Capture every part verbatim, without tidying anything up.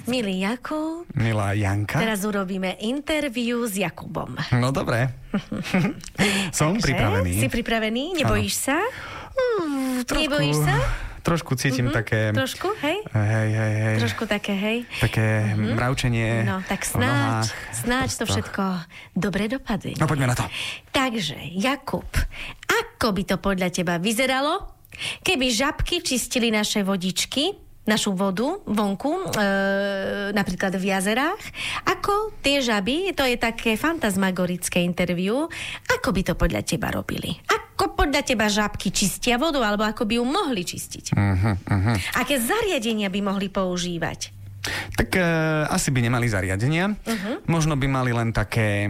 Milý Jakub. Milá Janka. Teraz urobíme interview s Jakubom. No dobre. Som Takže, pripravený. Si pripravený? Nebojíš sa? Mm, trošku, Nebojíš sa? Trošku cítim Mm-hmm. také... Trošku, hej? Hej, hej, hej. Trošku také, hej? Také mm-hmm. mravčenie. No, tak snáď, snáď to všetko dobre dopadne. No poďme na to. Takže, Jakub, ako by to podľa teba vyzeralo, keby žabky čistili naše vodičky, našu vodu vonku, e, napríklad v jazerách? Ako tie žaby, to je také fantasmagorické interview, ako by to podľa teba robili? Ako podľa teba žabky čistia vodu, alebo ako by ju mohli čistiť? Uh-huh, uh-huh. Aké zariadenia by mohli používať? Tak e, asi by nemali zariadenia. Uh-huh. Možno by mali len také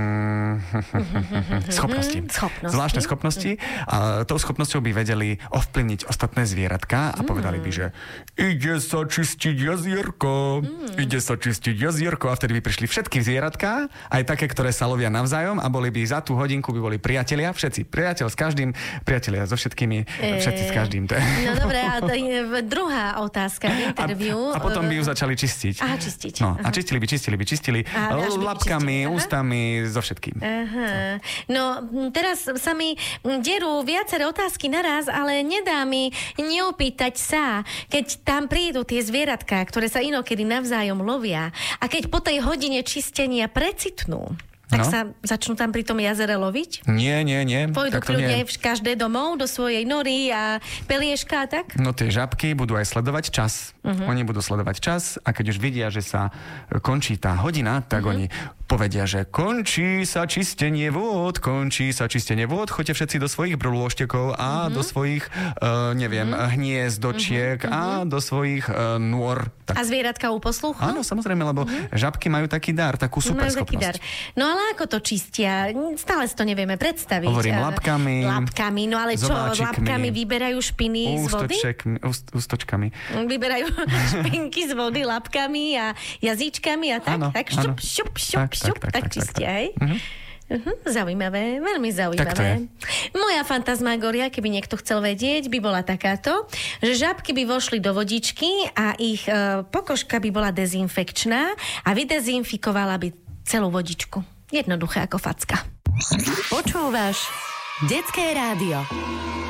mm, schopnosti. schopnosti. Zvláštne schopnosti. A tou schopnosťou by vedeli ovplyvniť ostatné zvieratka a povedali by, že ide sa čistiť jazierko, mm. ide sa čistiť jazierko. A vtedy by prišli všetky zvieratka, aj také, ktoré sa lovia navzájom a boli by za tú hodinku by boli priatelia, všetci. Priateľ s každým, priatelia so všetkými, e... všetci s každým. No dobré, a to je druhá otázka v interviu. A, a potom by ju začali čistiť. Aha, čistiť. No, aha. a čistili by, čistili by, čistili aha, labkami, by ústami, so všetkým. Aha. No, teraz sa mi derú viaceré otázky naraz, ale nedá mi neopýtať sa, keď tam prídu tie zvieratká, ktoré sa inokedy navzájom lovia a keď po tej hodine čistenia precitnú, tak no. sa začnú tam pri tom jazere loviť? Nie, nie, nie. Pôjdu kľudne každé domov do svojej nory a pelieška a tak? No tie žabky budú aj sledovať čas. Uh-huh. Oni budú sledovať čas a keď už vidia, že sa končí tá hodina, tak uh-huh. oni povedia, že končí sa čistenie vôd, končí sa čistenie vôd, choďte všetci do svojich brôžtekov a uh-huh. do svojich, uh, neviem, uh-huh. hniezdočiek uh-huh. a do svojich uh, nôr. Tak. A zvieratka u posluchu? Áno, samozrejme, lebo uh-huh. žabky majú taký dar, takú super majú schopnosť. Taký dar. No ale ako to čistia? Stále si to nevieme predstaviť. Hovorím labkami. Labkami, no ale čo, labkami vyberajú špiny z vody? Úst, ústočkami. Vyberajú špinky z vody labkami a jazyčkami a tak? Áno, tak šup, šup, šup, šup, tak, tak, tak, tak čistia, hej? Uh-huh. Uh-huh, zaujímavé, veľmi zaujímavé. Moja fantasmagoria, keby niekto chcel vedieť, by bola takáto, že žabky by vošli do vodičky a ich e, pokožka by bola dezinfekčná a vydezinfikovala by celú vodičku. Jednoduché ako facka. Počúvaš Detské rádio.